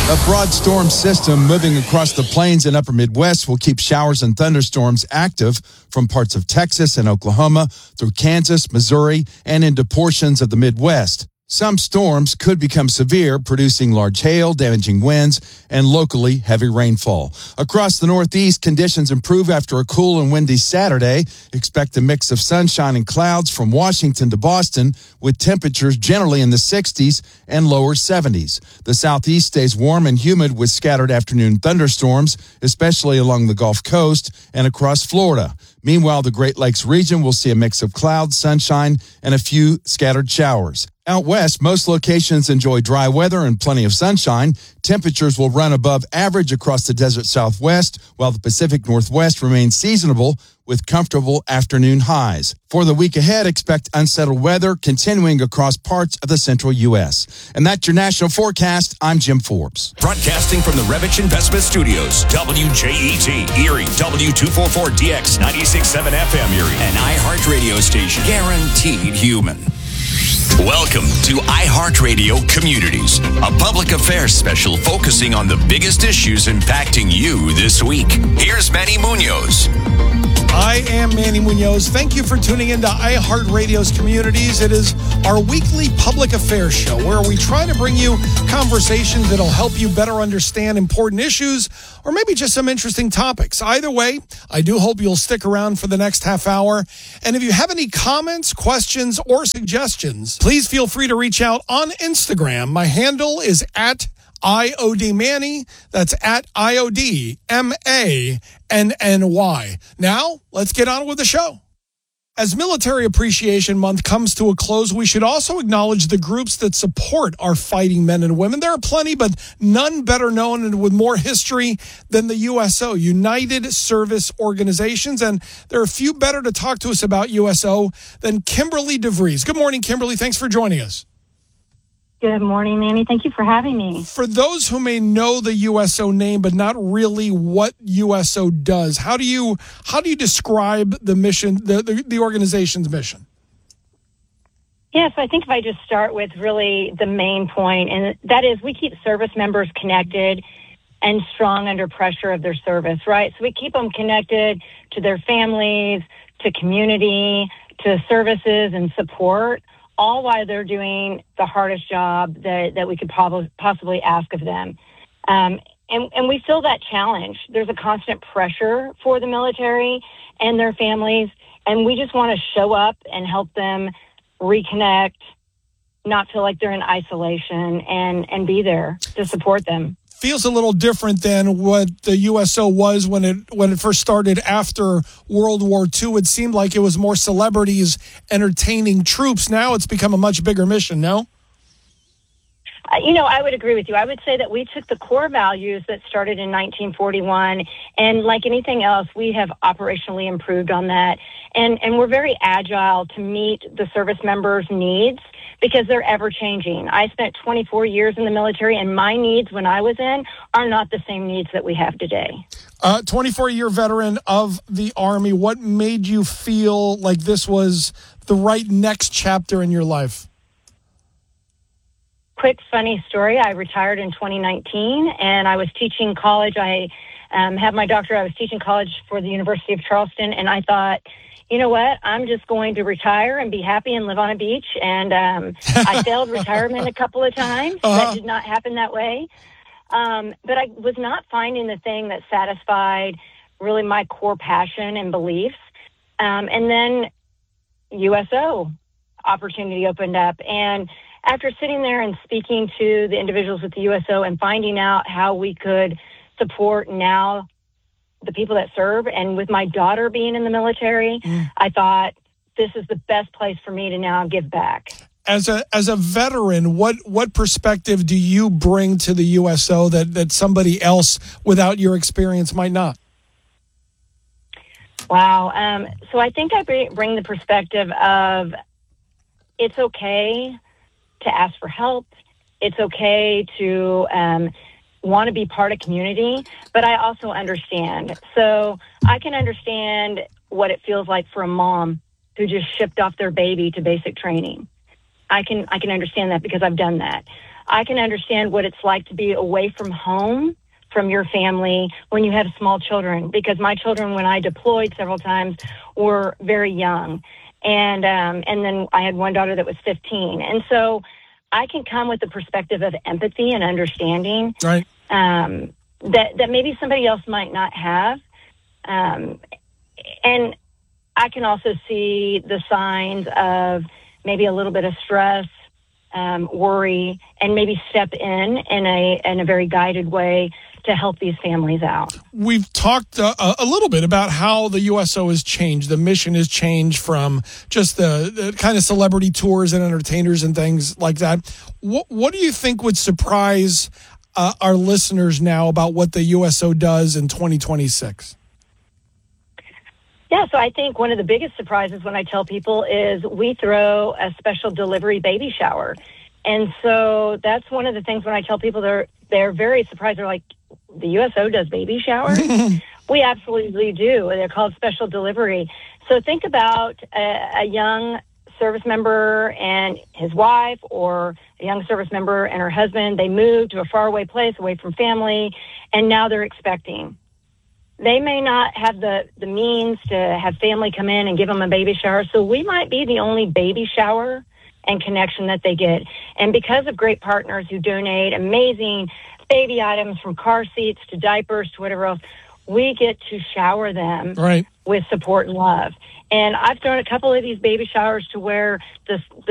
A broad storm system moving across the plains and upper Midwest will keep showers and thunderstorms active from parts of Texas and Oklahoma through Kansas, Missouri, and into portions of the Midwest. Some storms could become severe, producing large hail, damaging winds, and locally heavy rainfall. Across the Northeast, conditions improve after a cool and windy Saturday. Expect a mix of sunshine and clouds from Washington to Boston, with temperatures generally in the 60s and lower 70s. The Southeast stays warm and humid with scattered afternoon thunderstorms, especially along the Gulf Coast and across Florida. Meanwhile, the Great Lakes region will see a mix of clouds, sunshine, and a few scattered showers. Out west, most locations enjoy dry weather and plenty of sunshine. Temperatures will run above average across the desert Southwest, while the Pacific Northwest remains seasonable with comfortable afternoon highs. For the week ahead, expect unsettled weather continuing across parts of the central U.S. And that's your national forecast. I'm Jim Forbes. Broadcasting from the Revich Investment Studios, WJET, Erie, W244DX, 96.7 FM Erie, an iHeart radio station, guaranteed human. Welcome to iHeartRadio Communities, a public affairs special focusing on the biggest issues impacting you this week. Here's Manny Munoz. I am Manny Munoz. Thank you for tuning into iHeartRadio's Communities. It is our weekly public affairs show where we try to bring you conversations that'll help you better understand important issues or maybe just some interesting topics. Either way, I do hope you'll stick around for the next half hour. And if you have any comments, questions, or suggestions, please feel free to reach out on Instagram. My handle is at IOD Manny. That's at IOD MANNY. Now, let's get on with the show. As Military Appreciation Month comes to a close, we should also acknowledge the groups that support our fighting men and women. There are plenty, but none better known and with more history than the USO, United Service Organizations. And there are a few better to talk to us about USO than Kimberly DeVries. Good morning, Kimberly. Thanks for joining us. Good morning, Manny. Thank you for having me. For those who may know the USO name, but not really what USO does, how do you describe the mission, the organization's mission? Yes, I think if I just start with really the main point, and that is we keep service members connected and strong under pressure of their service, right? So we keep them connected to their families, to community, to services and support, all while they're doing the hardest job that we could possibly ask of them. And we feel that challenge. There's a constant pressure for the military and their families, and we just want to show up and help them reconnect, not feel like they're in isolation, and be there to support them. Feels a little different than what the USO was when it first started after World War II. It seemed like it was more celebrities entertaining troops. Now it's become a much bigger mission, no? I would agree with you. I would say that we took the core values that started in 1941, and like anything else, we have operationally improved on that. And we're very agile to meet the service members' needs, because they're ever changing. I spent 24 years in the military, and my needs when I was in are not the same needs that we have today. 24-year veteran of the Army, what made you feel like this was the right next chapter in your life? Quick, funny story. I retired in 2019, and I was teaching college. I had my doctorate. I was teaching college for the University of Charleston, and I thought, you know what? I'm just going to retire and be happy and live on a beach. And I failed retirement a couple of times. That did not happen that way. But I was not finding the thing that satisfied really my core passion and beliefs. And then USO opportunity opened up. And after sitting there and speaking to the individuals with the USO and finding out how we could support now the people that serve, and with my daughter being in the military, I thought this is the best place for me to now give back. As a veteran, what perspective do you bring to the USO that somebody else without your experience might not? Wow. So I think I bring the perspective of it's okay to ask for help. It's okay to want to be part of community, but I also understand. So I can understand what it feels like for a mom who just shipped off their baby to basic training. I can understand that because I've done that. I can understand what it's like to be away from home, from your family, when you have small children, because my children, when I deployed several times, were very young. And then I had one daughter that was 15. And so I can come with the perspective of empathy and understanding, right, that maybe somebody else might not have. And I can also see the signs of maybe a little bit of stress, worry, and maybe step in a very guided way to help these families out. We've talked a little bit about how the USO has changed. The mission has changed from just the kind of celebrity tours and entertainers and things like that. What do you think would surprise our listeners now about what the USO does in 2026? Yeah, so I think one of the biggest surprises when I tell people is we throw a special delivery baby shower. And so that's one of the things when I tell people, they're very surprised. They're like, the USO does baby showers? We absolutely do. They're called special delivery. So think about a young service member and his wife, or a young service member and her husband. They moved to a faraway place away from family, and now they're expecting. They may not have the means to have family come in and give them a baby shower, so we might be the only baby shower and connection that they get. And because of great partners who donate amazing baby items, from car seats to diapers to whatever else, we get to shower them right, with support and love. And I've thrown a couple of these baby showers to where the